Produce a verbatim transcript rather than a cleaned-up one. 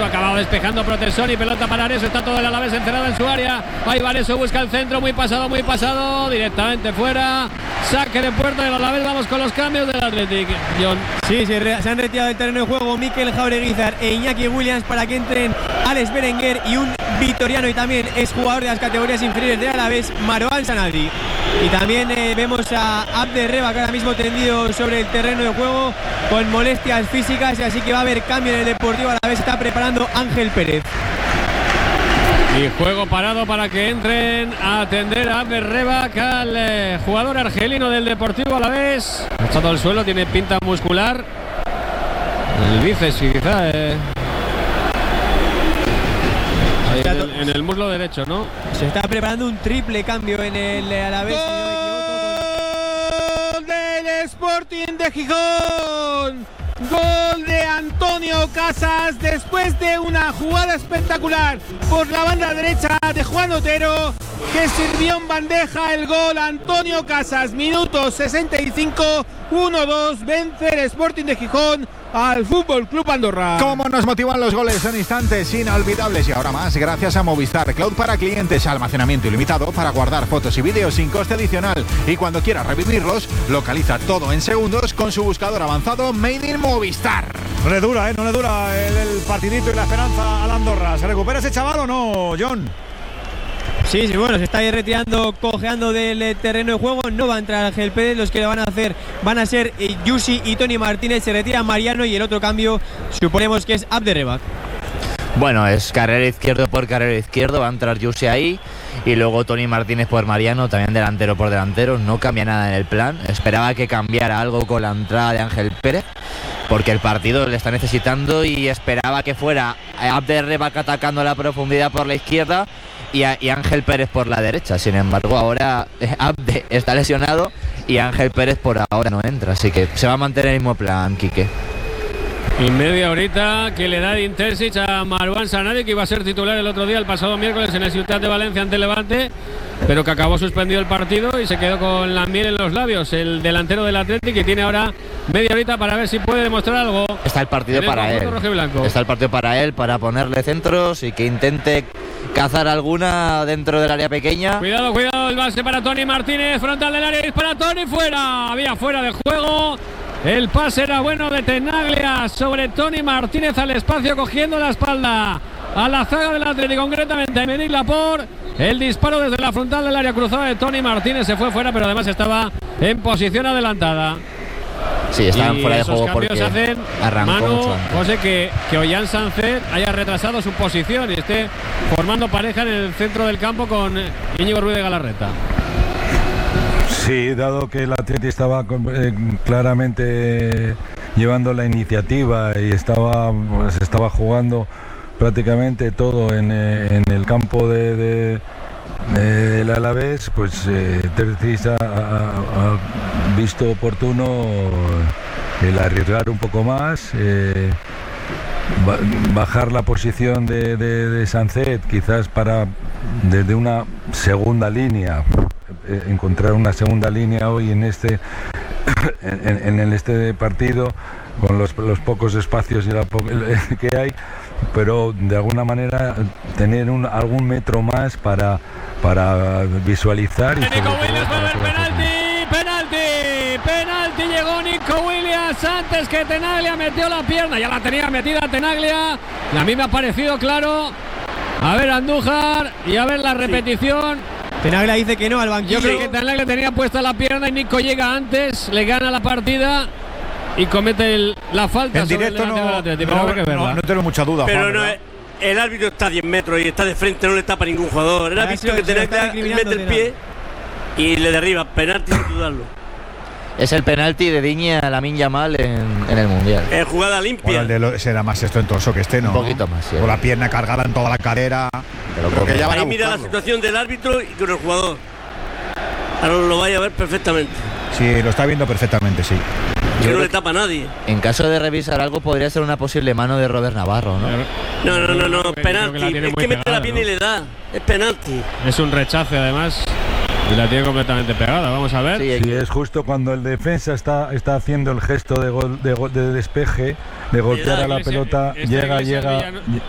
centro, acabado despejando Protesoni, pelota para Areso, está todo el Alavés encerrado en su área. Ahí va Areso, busca el centro, muy pasado, muy pasado, directamente fuera. Saque de puerta del Alavés, vamos con los cambios del Athletic. John. Sí, se, re, se han retirado del terreno de juego Mikel Jaureguizar e Iñaki Williams para que entren Alex Berenguer y un vitoriano y también es jugador de las categorías inferiores del Alavés, Marouane Sanadi. Y también eh, vemos a Abderreba, que ahora mismo tendido sobre el terreno de juego con molestias físicas, y así que va a haber cambio en el Deportivo Alavés. Está preparando Ángel Pérez. Y juego parado para que entren a atender a Abderreba, al eh, jugador argelino del Deportivo Alavés. Echado al suelo, tiene pinta muscular. El bíceps quizá. Eh. Ahí en, el, en el muslo derecho, ¿no? Se está preparando un triple cambio en el Alavés. ¡Gol del Sporting de Gijón! Gol de Antonio Casas después de una jugada espectacular por la banda derecha de Juan Otero, que sirvió en bandeja el gol. Antonio Casas, minuto sesenta y cinco, uno dos, vence el Sporting de Gijón al Fútbol Club Andorra. Cómo nos motivan los goles, son instantes inolvidables, y ahora más gracias a Movistar Cloud para clientes, almacenamiento ilimitado para guardar fotos y vídeos sin coste adicional, y cuando quieras revivirlos, localiza todo en segundos con su buscador avanzado Made in Movistar. No le dura, ¿eh? No le dura el, el partidito y la esperanza al Andorra. ¿Se recupera ese chaval o no, John? Sí, sí, bueno, se está ahí retirando, cojeando del terreno de juego. No va a entrar Ángel Pérez, los que lo van a hacer van a ser eh, Yusi y Tony Martínez. Se retira Mariano y el otro cambio suponemos que es Abderreba. Bueno, es carrera izquierdo por carrera izquierdo, va a entrar Yusi ahí y luego Tony Martínez por Mariano, también delantero por delantero. No cambia nada en el plan, esperaba que cambiara algo con la entrada de Ángel Pérez, porque el partido le está necesitando, y esperaba que fuera Abderreba atacando la profundidad por la izquierda y, a, y Ángel Pérez por la derecha. Sin embargo, ahora eh, Abde está lesionado y Ángel Pérez por ahora no entra, así que se va a mantener el mismo plan, Quique. Y media horita que le da de Intersic a Marouane Sanadi, que iba a ser titular el otro día, el pasado miércoles, en el Ciutat de Valencia ante Levante, pero que acabó suspendido el partido y se quedó con la miel en los labios el delantero del Athletic, que tiene ahora media horita para ver si puede demostrar algo. Está el partido el para él. Está el partido para él, para ponerle centros y que intente cazar alguna dentro del área pequeña. Cuidado, cuidado, el base para Tony Martínez, frontal del área, dispara Tony, fuera, había fuera de juego. El pase era bueno de Tenaglia sobre Tony Martínez al espacio, cogiendo la espalda a la zaga del Atlético, concretamente a Emerick Laporte. El disparo desde la frontal del área cruzada de Tony Martínez se fue fuera, pero además estaba en posición adelantada. Sí, estaban y fuera de juego porque hacen, arrancó Manu, mucho antes. José, que, que Ollán Sánchez haya retrasado su posición y esté formando pareja en el centro del campo con Íñigo Ruiz de Galarreta. Sí, dado que el Atleti estaba eh, claramente llevando la iniciativa y estaba, pues, estaba jugando prácticamente todo en, eh, en el campo de, de, de, del Alavés, pues eh, Terzic ha, ha, ha visto oportuno el arriesgar un poco más, eh, bajar la posición de, de, de Sánchez, quizás para desde una segunda línea, encontrar una segunda línea hoy en este en, en este partido con los, los pocos espacios y la po que hay, pero de alguna manera tener un, algún metro más para para visualizar. Y Nico Williams para el penalti, penalti, penalti, llegó Nico Williams antes que Tenaglia, metió la pierna, ya la tenía metida Tenaglia y a mí me ha parecido claro. A ver Andújar y a ver la repetición. Tenaglia dice que no al banquillo. Yo creo que Tenaglia tenía puesta la pierna y Nico llega antes, le gana la partida y comete el, la falta. En directo no, no, no, no tengo mucha duda. Pero Juan, no, el árbitro está a diez metros y está de frente, no le tapa a ningún jugador. Él ha visto que Tenaglia mete el pie y le derriba. Penalti sin dudarlo. Es el penalti de Digne a Lamine Yamal en, en el Mundial. Es jugada limpia. Bueno, el de lo, será más estentoso que este, ¿no? Un poquito más, sí. Con la pierna cargada en toda la cadera. Pero que ya van a mira la situación del árbitro y con el jugador. Ahora lo vaya a ver perfectamente. Sí, lo está viendo perfectamente, sí. Que no le tapa a nadie. En caso de revisar algo, podría ser una posible mano de Robert Navarro, ¿no? No, no, no, no, no penalti. Que es que mete la pierna, ¿no? Y le da. Es penalti. Es un rechace, además. Y la tiene completamente pegada, vamos a ver. Sí, sí, es justo cuando el defensa está, está haciendo el gesto de, gol, de, gol, de despeje, de golpear a la pelota, llega, llega,